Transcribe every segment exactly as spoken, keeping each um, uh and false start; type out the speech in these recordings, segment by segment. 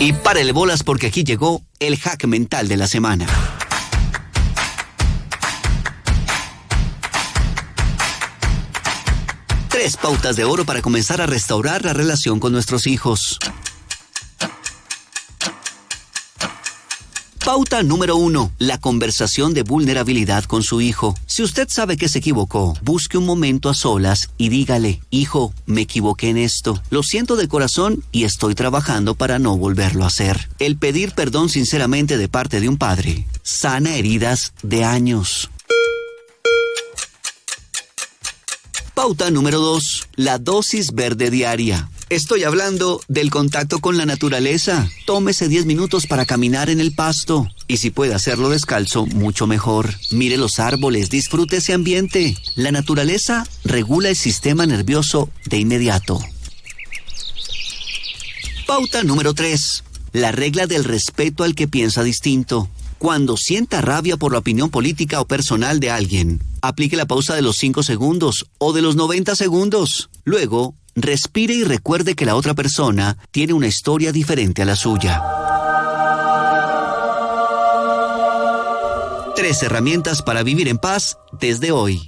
Y párele bolas porque aquí llegó el hack mental de la semana. Tres pautas de oro para comenzar a restaurar la relación con nuestros hijos. Pauta número uno, la conversación de vulnerabilidad con su hijo. Si usted sabe que se equivocó, busque un momento a solas y dígale, hijo, me equivoqué en esto. Lo siento de corazón y estoy trabajando para no volverlo a hacer. El pedir perdón sinceramente de parte de un padre sana heridas de años. Pauta número dos, la dosis verde diaria. Estoy hablando del contacto con la naturaleza. Tómese diez minutos para caminar en el pasto. Y si puede hacerlo descalzo, mucho mejor. Mire los árboles, disfrute ese ambiente. La naturaleza regula el sistema nervioso de inmediato. Pauta número tres. La regla del respeto al que piensa distinto. Cuando sienta rabia por la opinión política o personal de alguien, aplique la pausa de los cinco segundos o de los noventa segundos. Luego, respire y recuerde que la otra persona tiene una historia diferente a la suya. Tres herramientas para vivir en paz desde hoy.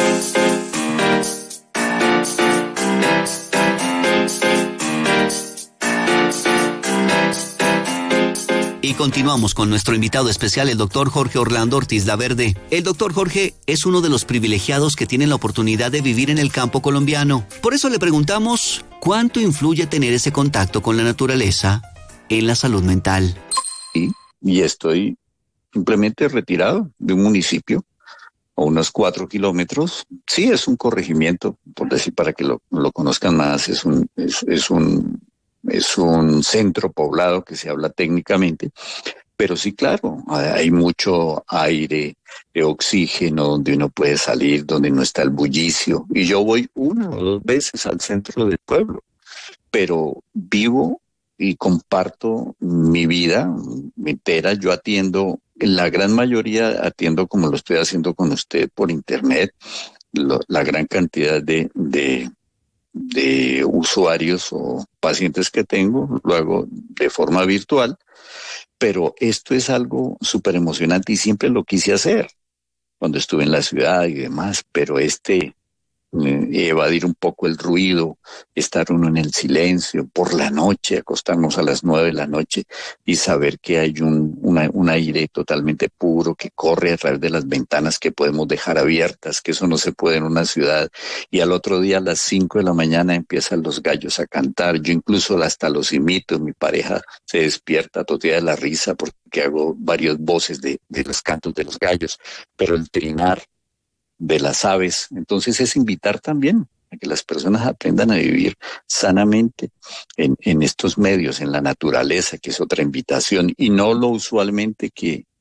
Y continuamos con nuestro invitado especial, el doctor Jorge Orlando Ortiz Laverde. El doctor Jorge es uno de los privilegiados que tienen la oportunidad de vivir en el campo colombiano. Por eso le preguntamos, ¿cuánto influye tener ese contacto con la naturaleza en la salud mental? Sí, y estoy simplemente retirado de un municipio a unos cuatro kilómetros. Sí, es un corregimiento, por decir, para que lo, lo conozcan más, es un... Es, es un Es un centro poblado que se habla técnicamente, pero sí, claro, hay mucho aire, oxígeno, donde uno puede salir, donde no está el bullicio. Y yo voy una o dos veces al centro del pueblo, pero vivo y comparto mi vida entera. Yo atiendo, la gran mayoría atiendo como lo estoy haciendo con usted por internet, lo, la gran cantidad de... de de usuarios o pacientes que tengo, lo hago de forma virtual, pero esto es algo súper emocionante y siempre lo quise hacer cuando estuve en la ciudad y demás, pero este, eh, evadir un poco el ruido, estar uno en el silencio, por la noche, acostarnos a las nueve de la noche y saber que hay un, una, un aire totalmente puro que corre a través de las ventanas que podemos dejar abiertas, que eso no se puede en una ciudad, y al otro día a las cinco de la mañana empiezan los gallos a cantar. Yo incluso hasta los imito, mi pareja se despierta toda de la risa porque hago varias voces de, de los cantos de los gallos, pero el trinar de las aves. Entonces es invitar también a que las personas aprendan a vivir sanamente en, en estos medios, en la naturaleza, que es otra invitación, y no lo usualmente que,